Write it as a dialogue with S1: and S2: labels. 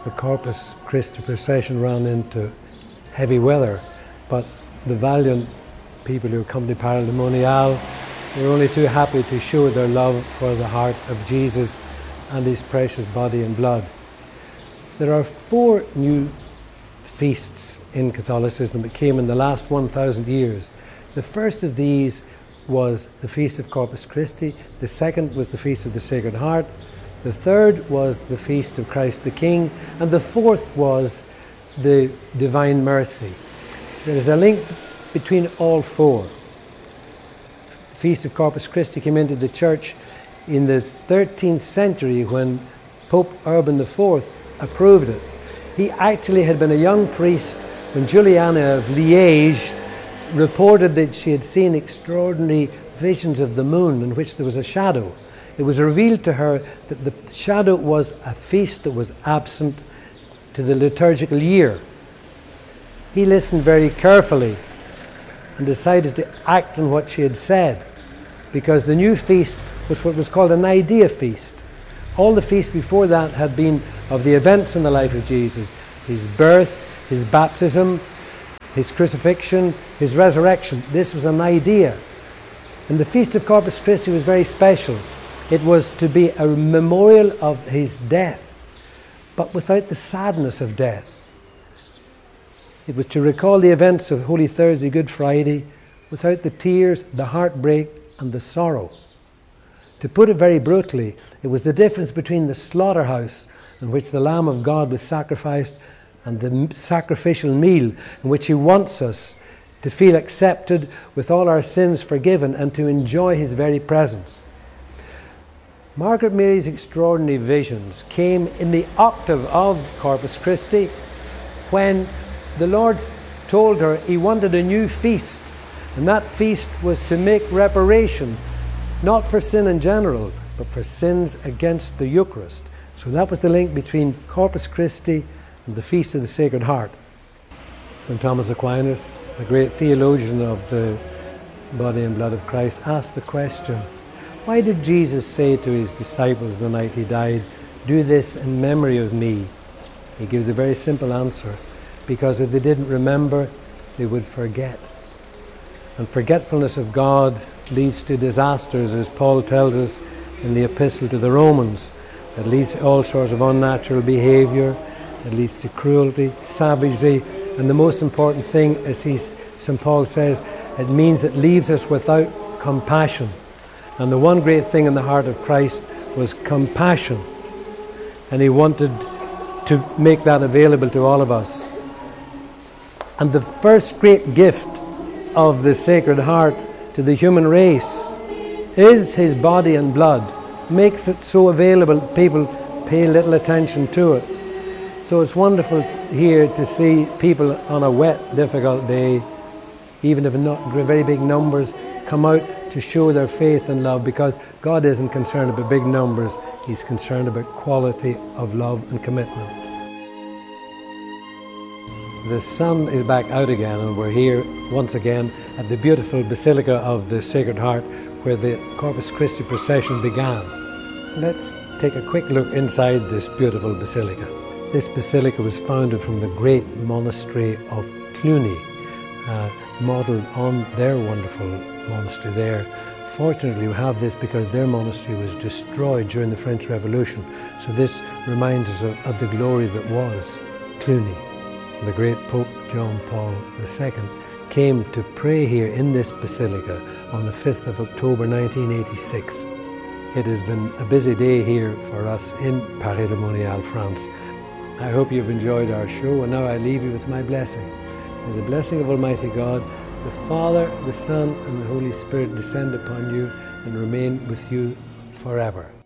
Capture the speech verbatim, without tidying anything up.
S1: the Corpus Christi procession ran into heavy weather, but the valiant people who come to Parademonial were only too happy to show their love for the heart of Jesus and his precious body and blood. There are four new feasts in Catholicism that came in the last one thousand years. The first of these was the Feast of Corpus Christi, the second was the Feast of the Sacred Heart, the third was the Feast of Christ the King, and the fourth was the Divine Mercy. There is a link between all four. The Feast of Corpus Christi came into the Church in the thirteenth century when Pope Urban the Fourth approved it. He actually had been a young priest when Juliana of Liège reported that she had seen extraordinary visions of the moon in which there was a shadow. It was revealed to her that the shadow was a feast that was absent to the liturgical year. He listened very carefully and decided to act on what she had said, because the new feast was what was called an idea feast. All the feasts before that had been of the events in the life of Jesus, his birth, his baptism, his crucifixion, his resurrection. This was an idea. And the Feast of Corpus Christi was very special. It was to be a memorial of his death, but without the sadness of death. It was to recall the events of Holy Thursday, Good Friday, without the tears, the heartbreak, and the sorrow. To put it very brutally, it was the difference between the slaughterhouse in which the Lamb of God was sacrificed and the sacrificial meal in which he wants us to feel accepted with all our sins forgiven and to enjoy his very presence. Margaret Mary's extraordinary visions came in the octave of Corpus Christi when the Lord told her he wanted a new feast, and that feast was to make reparation, not for sin in general, but for sins against the Eucharist. So that was the link between Corpus Christi and the Feast of the Sacred Heart. Saint Thomas Aquinas, a great theologian of the body and blood of Christ, asked the question, why did Jesus say to his disciples the night he died, "Do this in memory of me"? He gives a very simple answer, because if they didn't remember, they would forget. And forgetfulness of God leads to disasters, as Paul tells us in the Epistle to the Romans. It leads to all sorts of unnatural behavior. It leads to cruelty, savagery, and the most important thing, as he, Saint Paul says, it means it leaves us without compassion. And the one great thing in the heart of Christ was compassion. And he wanted to make that available to all of us. And the first great gift of the Sacred Heart to the human race is his body and blood. Makes it so available, people pay little attention to it. So it's wonderful here to see people on a wet, difficult day, even if not very big numbers, come out to show their faith and love, because God isn't concerned about big numbers, he's concerned about quality of love and commitment. The sun is back out again, and we're here once again at the beautiful Basilica of the Sacred Heart, where the Corpus Christi procession began. Let's take a quick look inside this beautiful basilica. This basilica was founded from the great monastery of Cluny, uh, modelled on their wonderful monastery there. Fortunately, we have this because their monastery was destroyed during the French Revolution, so this reminds us of, of the glory that was Cluny. The great Pope John Paul the Second came to pray here in this basilica on the fifth of October nineteen eighty-six. It has been a busy day here for us in Parademonial, France. I hope you've enjoyed our show, and now I leave you with my blessing. May the blessing of Almighty God, the Father, the Son, and the Holy Spirit descend upon you and remain with you forever.